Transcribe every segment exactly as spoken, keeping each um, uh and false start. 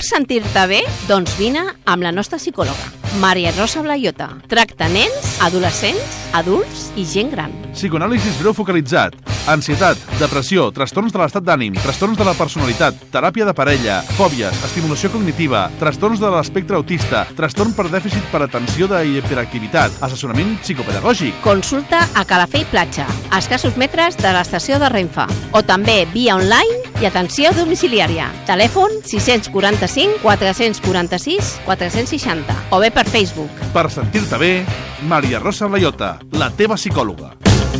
Vols sentir-te bé? Doncs vine amb la nostra psicòloga, Maria Rosa Blaiota. Tracta nens, adolescents, adults i gent gran. Psicoanàlisis breu focalitzat, ansietat, depressió, trastorns de l'estat d'ànim, trastorns de la personalitat, teràpia de parella, fòbies, estimulació cognitiva, trastorns de l'espectre autista, trastorn per dèficit per atenció d'hiperactivitat, assessorament psicopedagògic. Consulta a Calafell Platja, a escassos metres de l'estació de Renfe, o també via online i atenció domiciliària. Telèfon sis quaranta cinc, quatre quaranta sis, quatre seixanta o bé per Facebook. Per sentir-te bé, Maria Rosa Blaiota, la teva psicòloga.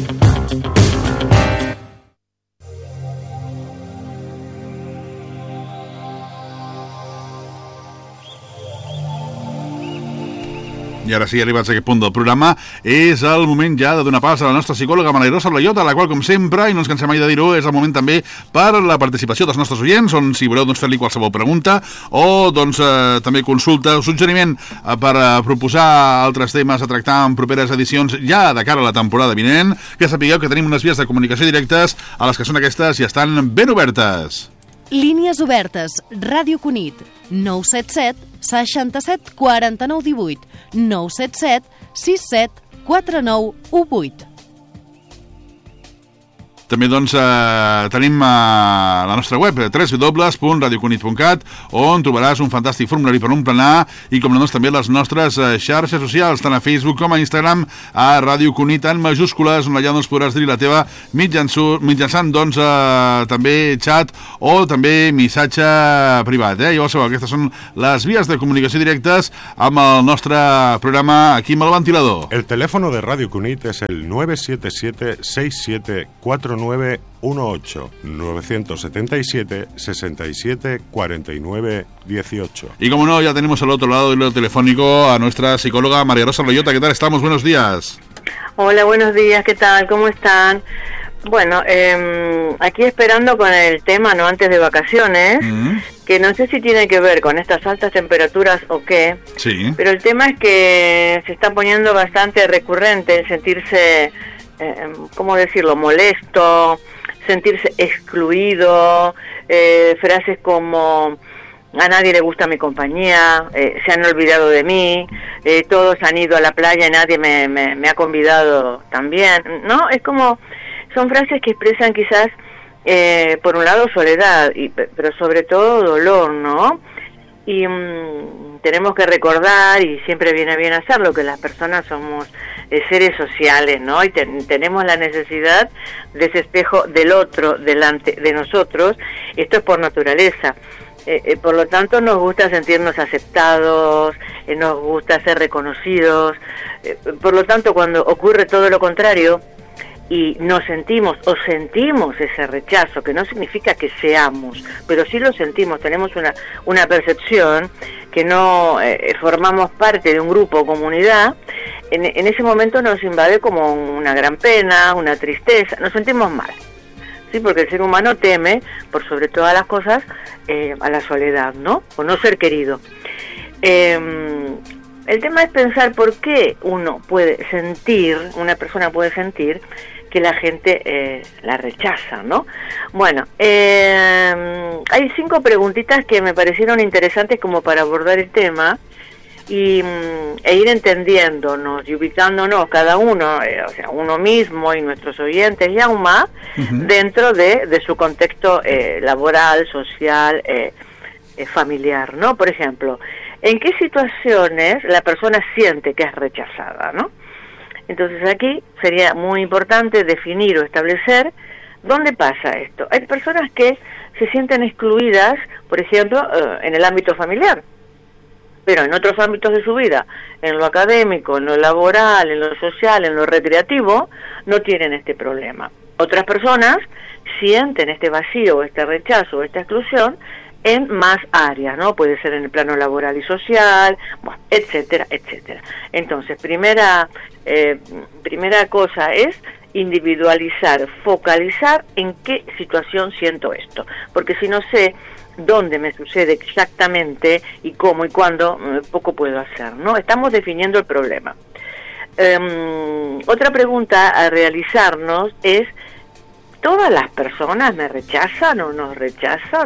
I ara sí, arribats a aquest punt del programa, és el moment ja de donar pas a la nostra psicòloga Maria Rosa Blaiota, la qual, com sempre, i no ens cansem mai de dir-ho, és el moment també per la participació dels nostres oients, on si voleu doncs, fer-li qualsevol pregunta o doncs, eh, també consulta o suggeriment eh, per eh, proposar altres temes a tractar en properes edicions ja de cara a la temporada vinent, que sapigueu que tenim unes vies de comunicació directes a les que són aquestes i estan ben obertes. Línies obertes, Ràdio Cunit, nou set set, seixanta-set, quaranta-nou, divuit, nou set set, sis set, quatre nou, u vuit. També doncs, eh, tenim eh, la nostra web, w w w punt radio cunit punt cat, on trobaràs un fantàstic formulari per omplenar i, com no, doncs, també les nostres eh, xarxes socials, tant a Facebook com a Instagram, a Ràdio Cunit en majúscules, on allà doncs, podràs dir la teva mitjançant, mitjançant doncs, eh, també xat o també missatge privat. Eh? Llavors, aquestes són les vies de comunicació directes amb el nostre programa aquí amb el ventilador. El teléfono de Radio Cunit es el nueve siete siete, seis siete cuatro nueve uno ocho, nueve siete siete, sesenta y siete, cuarenta y nueve, dieciocho. Y como no, ya tenemos al otro lado del hilo telefónico a nuestra psicóloga Maria Rosa Blaiota. ¿Qué tal estamos? Buenos días. Hola, buenos días, ¿qué tal? ¿Cómo están? Bueno, eh, aquí esperando con el tema, ¿no? Antes de vacaciones, mm. que no sé si tiene que ver con estas altas temperaturas o qué, sí. Pero el tema es que se está poniendo bastante recurrente el sentirse, eh, ¿cómo decirlo?, molesto, sentirse excluido, eh, frases como a nadie le gusta mi compañía, eh, se han olvidado de mí, eh, todos han ido a la playa y nadie me, me, me ha convidado también, ¿no? Es como, son frases que expresan quizás, eh, por un lado soledad, y, pero sobre todo dolor, ¿no? Y mmm, tenemos que recordar, y siempre viene bien hacerlo, que las personas somos eh, seres sociales, ¿no? Y ten, tenemos la necesidad de ese espejo del otro delante de nosotros. Esto es por naturaleza. Eh, eh, por lo tanto, nos gusta sentirnos aceptados, eh, nos gusta ser reconocidos. Eh, por lo tanto, cuando ocurre todo lo contrario y nos sentimos o sentimos ese rechazo, que no significa que seamos, pero sí lo sentimos, tenemos una, una percepción que no eh, formamos parte de un grupo o comunidad, en, en ese momento nos invade como una gran pena, una tristeza, nos sentimos mal. Sí, porque el ser humano teme, por sobre todas las cosas, eh, a la soledad, ¿no? O no ser querido. Eh, el tema es pensar por qué uno puede sentir, una persona puede sentir que la gente eh, la rechaza, ¿no? Bueno, eh, hay cinco preguntitas que me parecieron interesantes como para abordar el tema y e ir entendiéndonos y ubicándonos cada uno, eh, o sea, uno mismo y nuestros oyentes y aún más, uh-huh. dentro de, de su contexto eh, laboral, social, eh, eh, familiar, ¿no? Por ejemplo, ¿en qué situaciones la persona siente que es rechazada, ¿no? Entonces aquí sería muy importante definir o establecer dónde pasa esto. Hay personas que se sienten excluidas, por ejemplo, eh, en el ámbito familiar, pero en otros ámbitos de su vida, en lo académico, en lo laboral, en lo social, en lo recreativo, no tienen este problema. Otras personas sienten este vacío, este rechazo, esta exclusión en más áreas, ¿no? Puede ser en el plano laboral y social, bueno, etcétera, etcétera. Entonces, primera, eh, primera cosa es individualizar, focalizar en qué situación siento esto, porque si no sé dónde me sucede exactamente y cómo y cuándo, poco puedo hacer, ¿no? Estamos definiendo el problema. Um, otra pregunta a realizarnos es, ¿todas las personas me rechazan o nos rechazan?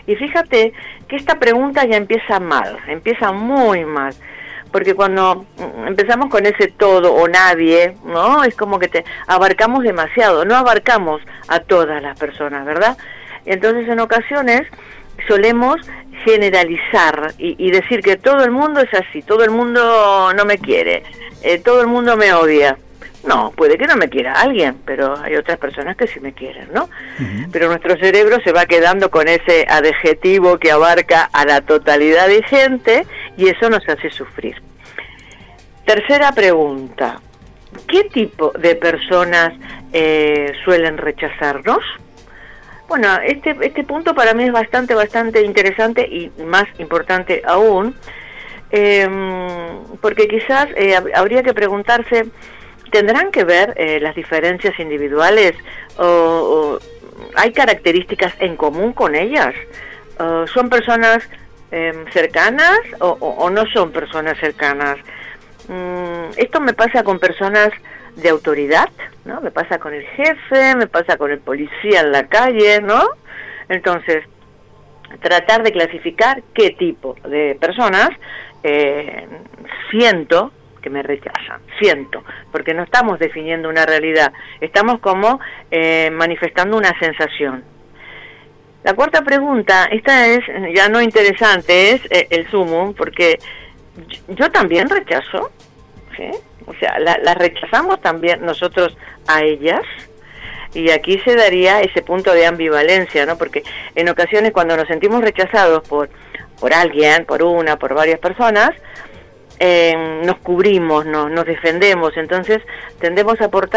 Y fíjate que esta pregunta ya empieza mal, empieza muy mal, porque cuando empezamos con ese todo o nadie, ¿no? Es como que te abarcamos demasiado, no abarcamos a todas las personas, ¿verdad? Entonces en ocasiones solemos generalizar y, y decir que todo el mundo es así, todo el mundo no me quiere, eh, todo el mundo me odia. No, puede que no me quiera alguien, pero hay otras personas que sí me quieren, ¿no? Uh-huh. Pero nuestro cerebro se va quedando con ese adjetivo que abarca a la totalidad de gente y eso nos hace sufrir. Tercera pregunta, ¿qué tipo de personas eh, suelen rechazarnos? Bueno, este, este punto para mí es bastante, bastante interesante y más importante aún, eh, porque quizás eh, habría que preguntarse, ¿tendrán que ver eh, las diferencias individuales o, o hay características en común con ellas? Uh, ¿Son personas eh, cercanas o, o, o no son personas cercanas? Um, esto me pasa con personas de autoridad, ¿no? Me pasa con el jefe, me pasa con el policía en la calle, ¿no? Entonces, tratar de clasificar qué tipo de personas eh, siento que me rechazan, siento, porque no estamos definiendo una realidad, estamos como eh, manifestando una sensación. La cuarta pregunta, esta es ya no interesante, es eh, el sumum, porque yo, yo también rechazo, ¿sí? O sea, las la rechazamos también nosotros a ellas, y aquí se daría ese punto de ambivalencia, ¿no? Porque en ocasiones cuando nos sentimos rechazados por, por alguien, por una, por varias personas, Eh, nos cubrimos, nos, nos defendemos, entonces tendemos a aportar